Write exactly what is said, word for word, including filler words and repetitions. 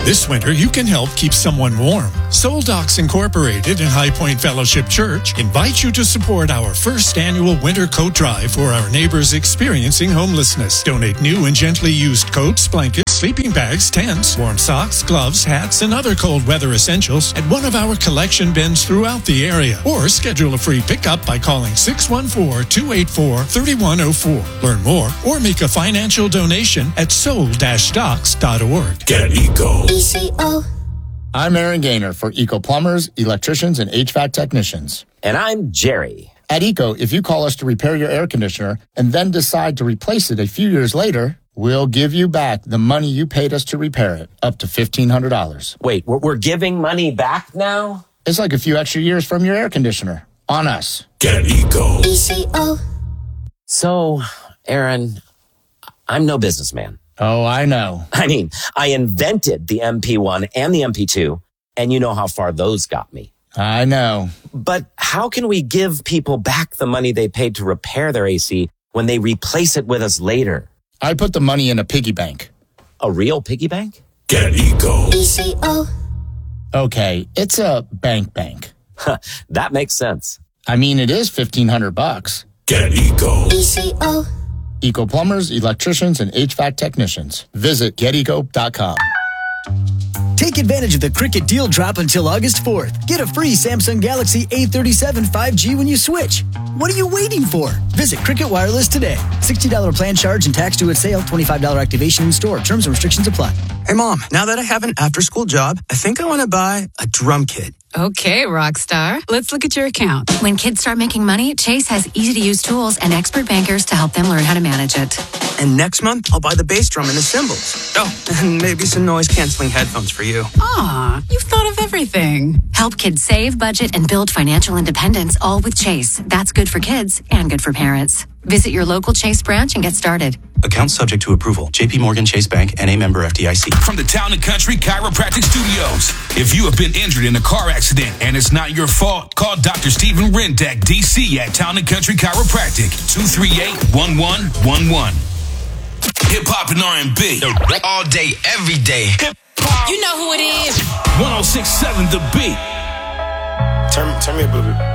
This winter, you can help keep someone warm. Soul Docs Incorporated and High Point Fellowship Church invite you to support our first annual winter coat drive for our neighbors experiencing homelessness. Donate new and gently used coats, blankets, sleeping bags, tents, warm socks, gloves, hats, and other cold weather essentials at one of our collection bins throughout the area. Or schedule a free pickup by calling six one four, two eight four, three one zero four. Learn more or make a financial donation at soul dash docs dot org. Get Eco. E C O. I'm Aaron Gaynor for Eco Plumbers, Electricians, and H V A C Technicians. And I'm Jerry. At Eco, if you call us to repair your air conditioner and then decide to replace it a few years later, we'll give you back the money you paid us to repair it, up to fifteen hundred dollars. Wait, we're, we're giving money back now? It's like a few extra years from your air conditioner. On us. Get Eco. E C O. So, Aaron, I'm no businessman. Oh, I know. I mean, I invented the M P one and the M P two, and you know how far those got me. I know. But how can we give people back the money they paid to repair their A C when they replace it with us later? I put the money in a piggy bank. A real piggy bank? Get Eco. E C O. Okay, it's a bank bank. That makes sense. I mean, it is fifteen hundred bucks. Get Eco. E C O. Eco Plumbers, Electricians, and H V A C Technicians. Visit get eco dot com. Take advantage of the Cricket deal drop until August fourth. Get a free Samsung Galaxy A thirty-seven five G when you switch. What are you waiting for? Visit Cricket Wireless today. sixty dollars plan charge and tax due at sale. twenty-five dollars activation in store. Terms and restrictions apply. Hey, Mom, now that I have an after-school job, I think I want to buy a drum kit. Okay, Rockstar. Let's look at your account. When kids start making money, Chase has easy-to-use tools and expert bankers to help them learn how to manage it. And next month, I'll buy the bass drum and the cymbals. Oh, and maybe some noise-canceling headphones for you. Aw, you've thought of everything. Help kids save, budget, and build financial independence, all with Chase. That's good for kids and good for parents. Visit your local Chase branch and get started. Account subject to approval. J P Morgan Chase Bank, N A member F D I C. From the Town and Country Chiropractic Studios. If you have been injured in a car accident and it's not your fault, call Doctor Stephen Rendeck, D C at Town and Country Chiropractic, two three eight, one one one one. Hip-hop and R and B. All day, every day. Hip-hop. You know who it is. one oh six point seven The Beat. Turn, turn me up a little bit.